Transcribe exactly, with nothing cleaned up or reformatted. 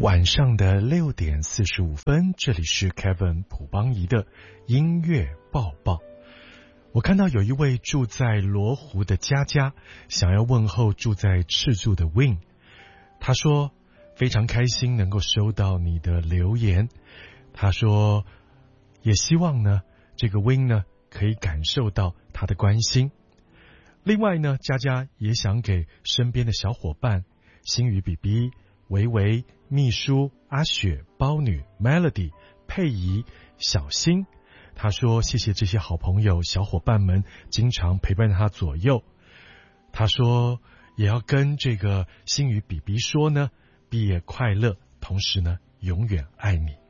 晚上的六点四十五分，这里是 Kevin 朴邦仪的音乐报报。我看到有一位住在罗湖的佳佳想要问候住在赤柱的 Win， 他说非常开心能够收到你的留言，他说也希望呢这个 Win 呢可以感受到他的关心。另外呢，佳佳也想给身边的小伙伴星宇 B B、 维维、秘书、阿雪、包女、Melody、佩仪、小新，他说谢谢这些好朋友小伙伴们经常陪伴他左右。他说也要跟这个星宇 B B 说呢，毕业快乐，同时呢永远爱你。